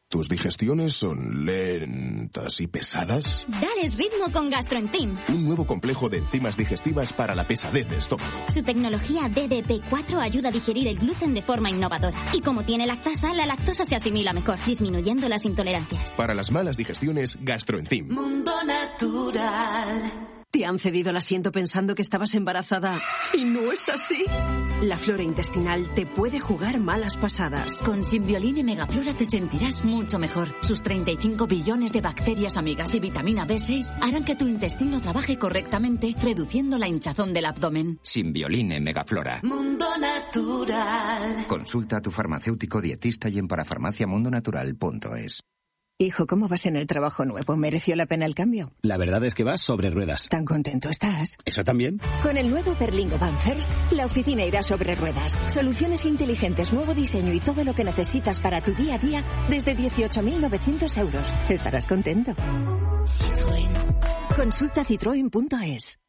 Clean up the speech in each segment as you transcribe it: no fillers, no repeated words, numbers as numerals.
¿Tus digestiones son lentas y pesadas? Dales ritmo con GastroEnzyme. Un nuevo complejo de enzimas digestivas para la pesadez de estómago. Su tecnología DDP4 ayuda a digerir el gluten de forma innovadora. Y como tiene lactasa, la lactosa se asimila mejor, disminuyendo las intolerancias. Para las malas digestiones, GastroEnzyme. Mundo Natural. ¿Te han cedido el asiento pensando que estabas embarazada y no es así? La flora intestinal te puede jugar malas pasadas. Con Simbioline Megaflora te sentirás mucho mejor. Sus 35 billones de bacterias amigas y vitamina B6 harán que tu intestino trabaje correctamente, reduciendo la hinchazón del abdomen. Simbioline Megaflora. Mundo Natural. Consulta a tu farmacéutico dietista y en parafarmaciamundonatural.es. Hijo, ¿cómo vas en el trabajo nuevo? ¿Mereció la pena el cambio? La verdad es que vas sobre ruedas. ¿Tan contento estás? ¿Eso también? Con el nuevo Berlingo Van First, la oficina irá sobre ruedas. Soluciones inteligentes, nuevo diseño y todo lo que necesitas para tu día a día desde 18.900 euros. Estarás contento. Citroën. Consulta citroen.es.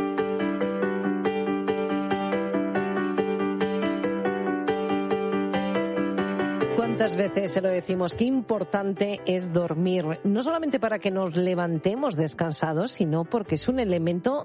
¿Cuántas veces se lo decimos? Qué importante es dormir, no solamente para que nos levantemos descansados, sino porque es un elemento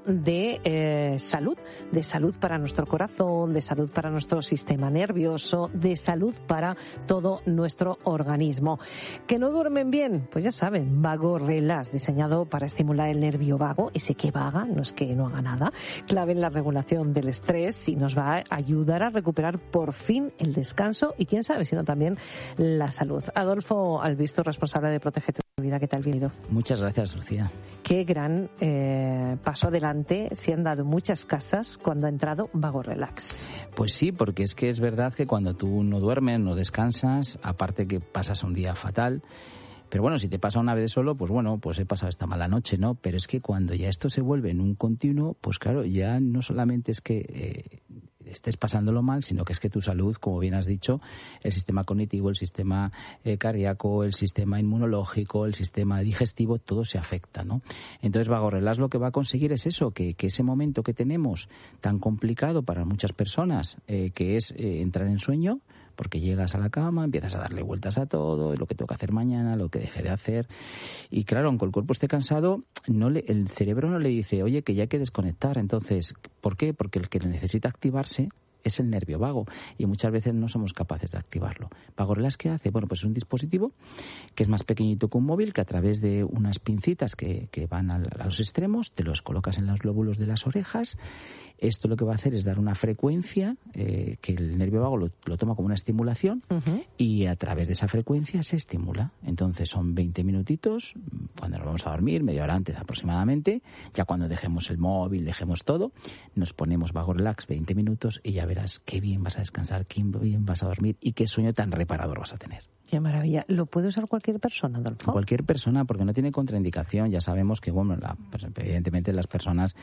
de salud para nuestro corazón, de salud para nuestro sistema nervioso, de salud para todo nuestro organismo. ¿Que no duermen bien? Pues ya saben, Vago Relax, diseñado para estimular el nervio vago, ese que vaga, no es que no haga nada, clave en la regulación del estrés y nos va a ayudar a recuperar por fin el descanso y quién sabe, sino también la salud. Adolfo Albisto, responsable de Protege tu Vida, ¿qué tal? Bienvenido. Muchas gracias, Lucía. Qué gran paso adelante se han dado muchas casas cuando ha entrado Vago Relax. Pues sí, porque es que es verdad que cuando tú no duermes, no descansas, aparte que pasas un día fatal. Pero bueno, si te pasa una vez solo, pues bueno, pues he pasado esta mala noche, ¿no? Pero es que cuando ya esto se vuelve en un continuo, pues claro, ya no solamente es que estés pasándolo mal, sino que es que tu salud, como bien has dicho, el sistema cognitivo, el sistema cardíaco, el sistema inmunológico, el sistema digestivo, todo se afecta, ¿no? Entonces, Vago Relax lo que va a conseguir es eso, que ese momento que tenemos tan complicado para muchas personas, que es entrar en sueño, porque llegas a la cama, empiezas a darle vueltas a todo, lo que tengo que hacer mañana, lo que dejé de hacer. Y claro, aunque el cuerpo esté cansado, el cerebro no le dice, oye, que ya hay que desconectar. Entonces, ¿por qué? Porque el que necesita activarse es el nervio vago y muchas veces no somos capaces de activarlo. Vago Relax, ¿qué hace? Bueno, pues es un dispositivo que es más pequeñito que un móvil, que a través de unas pincitas que van a los extremos, te los colocas en los lóbulos de las orejas. Esto lo que va a hacer es dar una frecuencia que el nervio vago lo toma como una estimulación y a través de esa frecuencia se estimula. Entonces son 20 minutitos, cuando nos vamos a dormir, media hora antes aproximadamente, ya cuando dejemos el móvil, dejemos todo, nos ponemos Vago Relax 20 minutos y ya verás qué bien vas a descansar, qué bien vas a dormir y qué sueño tan reparador vas a tener. Qué maravilla. ¿Lo puede usar cualquier persona, Adolfo? Cualquier persona, porque no tiene contraindicación. Ya sabemos que, bueno, evidentemente las personas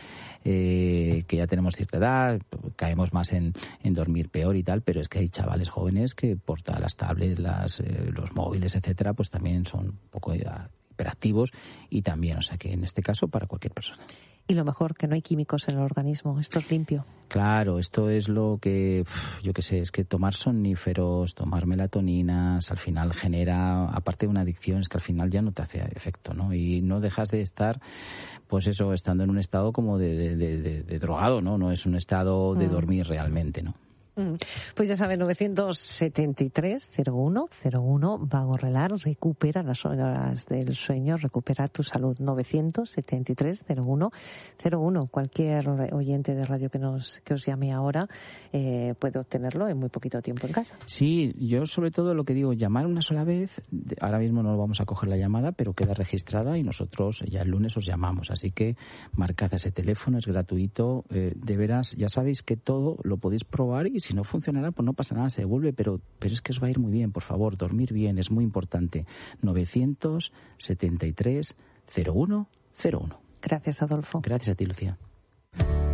que ya tenemos cierta edad, caemos más en dormir peor y tal, pero es que hay chavales jóvenes que por todas las tablets, los móviles, etcétera, pues también son un poco hiperactivos y también, o sea que en este caso para cualquier persona. Y lo mejor, que no hay químicos en el organismo, esto es limpio. Claro, esto es lo que, yo qué sé, es que tomar somníferos, tomar melatoninas, al final genera, aparte de una adicción, es que al final ya no te hace efecto, ¿no? Y no dejas de estar, pues eso, estando en un estado como de drogado, ¿no? No es un estado de dormir realmente, ¿no? Pues ya saben, 973-0101, Vago Relax, recupera las horas del sueño, recupera tu salud. 973-0101. Cualquier oyente de radio que os llame ahora puede obtenerlo en muy poquito tiempo en casa. Sí, yo sobre todo lo que digo, llamar una sola vez, ahora mismo no vamos a coger la llamada, pero queda registrada y nosotros ya el lunes os llamamos, así que marcad ese teléfono, es gratuito, de veras, ya sabéis que todo lo podéis probar y si no funcionará, pues no pasa nada, se devuelve, pero es que os va a ir muy bien, por favor, dormir bien, es muy importante. 973-0101. Gracias, Adolfo. Gracias a ti, Lucía.